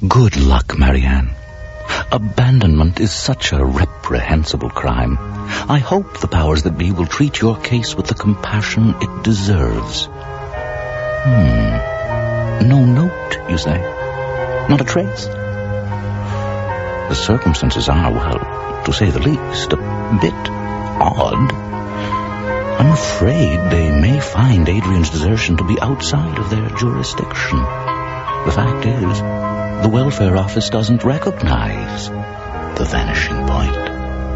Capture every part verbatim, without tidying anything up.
Good luck, Marianne. Abandonment is such a reprehensible crime. I hope the powers that be will treat your case with the compassion it deserves. Hmm. No note, you say? Not a trace? The circumstances are, well, to say the least, a bit odd. I'm afraid they may find Adrian's desertion to be outside of their jurisdiction. The fact is, the welfare office doesn't recognize the vanishing point.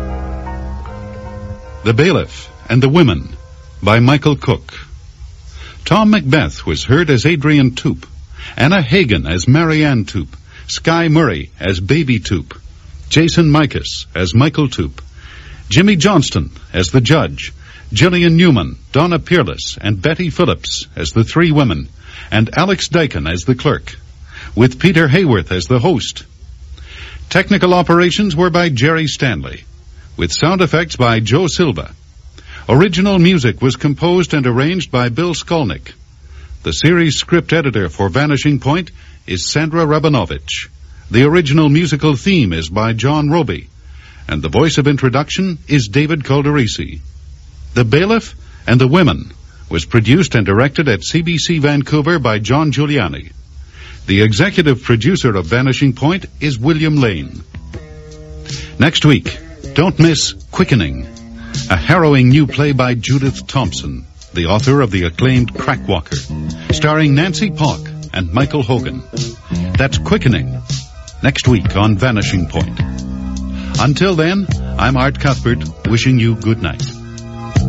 The Bailiff and the Women by Michael Cook. Tom Macbeth was heard as Adrian Toop, Anna Hagen as Marianne Toop, Sky Murray as Baby Toop, Jason Mikas as Michael Toop, Jimmy Johnston as the judge, Gillian Newman, Donna Peerless, and Betty Phillips as the three women, and Alex Dakin as the clerk, with Peter Hayworth as the host. Technical operations were by Jerry Stanley, with sound effects by Joe Silva. Original music was composed and arranged by Bill Skolnick. The series script editor for Vanishing Point is Sandra Rabinovich. The original musical theme is by John Roby, and the voice of introduction is David Calderisi. The Bailiff and the Women was produced and directed at C B C Vancouver by John Giuliani. The executive producer of Vanishing Point is William Lane. Next week, don't miss Quickening, a harrowing new play by Judith Thompson, the author of the acclaimed Crackwalker, starring Nancy Polk and Michael Hogan. That's Quickening, next week on Vanishing Point. Until then, I'm Art Cuthbert, wishing you good night.